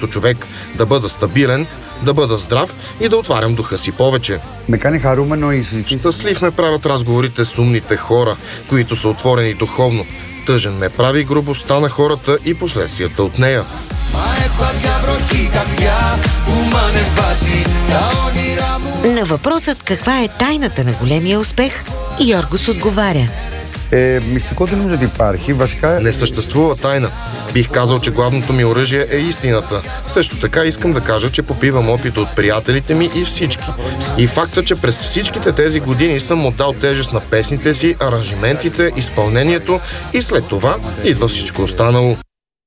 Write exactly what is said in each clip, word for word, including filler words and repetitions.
като човек, да бъда стабилен, да бъда здрав и да отварям духа си повече. Щастлив ме правят разговорите с умните хора, които са отворени духовно. Тъжен ме прави грубостта на хората и последствията от нея. На въпросът каква е тайната на големия успех, Йоргос отговаря. Е, не съществува тайна. Бих казал, че главното ми оръжие е истината. Също така искам да кажа, че попивам опит от приятелите ми и всички. И факта, че през всичките тези години съм отдал тежест на песните си, аранжиментите, изпълнението и след това идва всичко останало.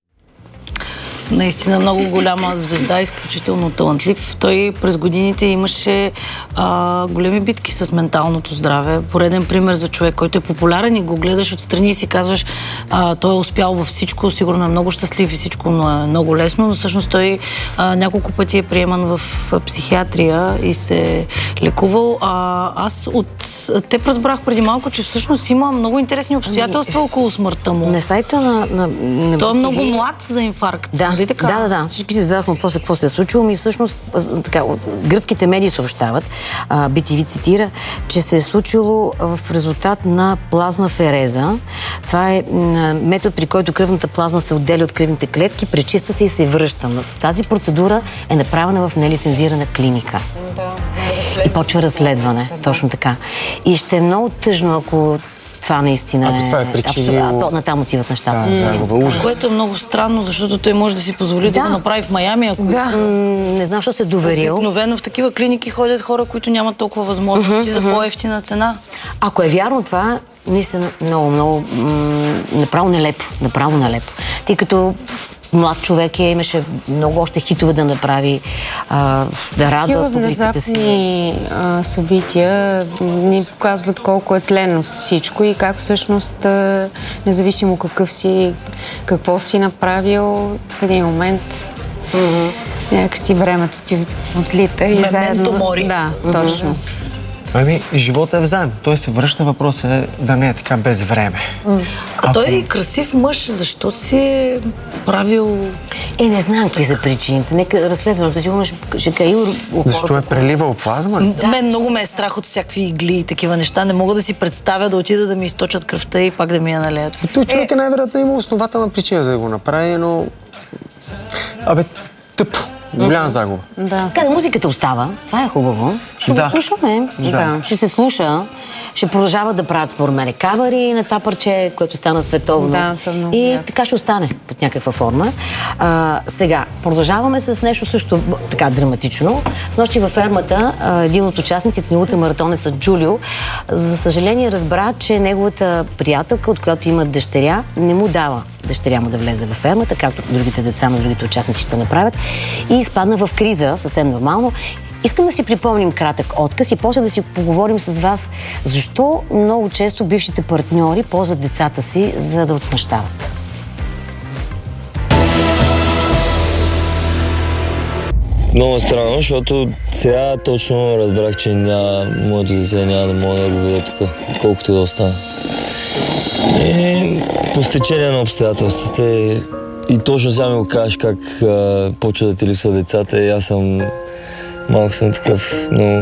Наистина много голяма звезда, изключително талантлив. Той през годините имаше а, големи битки с менталното здраве. Пореден пример за човек, който е популярен и го гледаш отстрани и си казваш, а, той е успял във всичко, сигурно е много щастлив и всичко, но е много лесно, но всъщност той а, няколко пъти е приеман в психиатрия и се е лекувал. А, аз от теб разбрах преди малко, че всъщност има много интересни обстоятелства около смъртта му. На сайта на... на, на той е много млад за инфаркт. Да. Да, да, да. Всички си зададахме въпроса какво се е случило. И всъщност, така, гръцките медии съобщават, би ти ви цитира, че се е случило в резултат на плазмафереза. Това е метод, при който кръвната плазма се отделя от кръвните клетки, пречиства се и се връща. Но тази процедура е направена в нелицензирана клиника. Да, и почва разследване. Точно така. И ще е много тъжно, ако това наистина Ако това е причинило... Абсолютно. На там отиват нещата. Да, загуба, ужас. Което е много странно, защото той може да си позволи да, да го направи в Майами. Ако... Да. М- не знам, що се е доверил. Обикновено в такива клиники ходят хора, които нямат толкова възможности uh-huh, за по-евтина цена. Ако е вярно това, наистина много, много м- направо нелепо. Направо нелепо. Тъй като млад човек е, имаше много още хитове да направи, а, да радва публиката си. Внезапни а, събития ни показват колко е тленно всичко и как всъщност, а, независимо какъв си, какво си направил, в един момент mm-hmm. някакси времето ти отлита и Мементо заедно... мори. Да, mm-hmm. точно. Ами, живота е взаим. Той се връща, въпросът е да не е така без време. Mm. А Ако... той е красив мъж, защо си е правил... Е, не знам какви са причините. Нека разследването сигурно ще, ще каи... Защо е преливал плазма? Да. Мен много ме е страх от всякакви игли и такива неща. Не мога да си представя да отида да ми източат кръвта и пак да ми я налеят. Той човек е, е най-вероятно има основателна причина за да го направи, но... Абе, тъпо. Голяма загуба. Да. Така, музиката остава. Това е хубаво. Ще да. го слушаме. Да. Да. Ще се слуша. Ще продължават да правят, според мен, кавъри на това парче, което стана световно. Да, тъмно, и да. така ще остане под някаква форма. А, сега, продължаваме с нещо също така драматично. С нощи във фермата един от участниците на ултрамаратонеца Джулио, за съжаление, разбра, че неговата приятелка, от която има дъщеря, не му дава дъщеря му да влезе във фермата, както другите деца на другите участници ще направят. И изпадна в криза, съвсем нормално. Искам да си припомним кратък отказ и после да си поговорим с вас защо много често бившите партньори ползват децата си, за да отмъщават. Много странно, защото сега точно разбрах, че няма, моето дете няма да мога да го видя тук, колкото и да остане. И по стечение на обстоятелствата и, и точно сега ми го кажеш как а, почва да ти липсва децата и аз съм малко съм такъв, но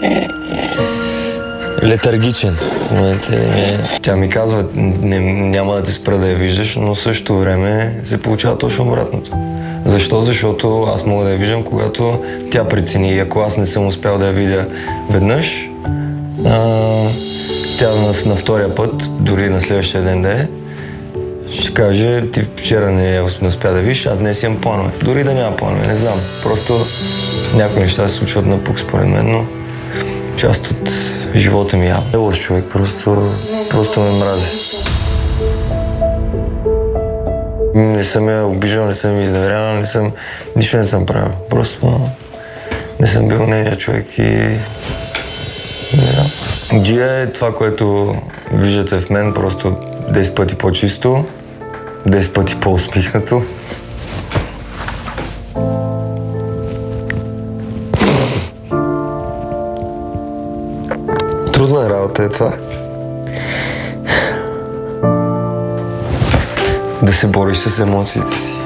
летаргичен в момента. Не. Тя ми казва, не, няма да те спра да я виждаш, но в същото време се получава точно обратното. Защо? Защото аз мога да я виждам, когато тя прецени. И ако аз не съм успял да я видя веднъж, а, тя на, на втория път, дори на следващия ден да е, ще каже, ти вчера не, не успя да видиш, аз днес имам планове. Дори да няма планове, не знам. Просто някои неща се случват на пук според мен, но част от живота ми явно. Е лош човек, просто, просто ме мрази. Не съм я обижал, не съм я изневерявал, не съм... Нищо не съм правил. Просто не съм бил нейният човек и... Не знам. Джия е това, което виждате в мен, просто десет пъти по-чисто, десет пъти по-усмихнато. Трудна работа е това. Да се бориш с емоциите си.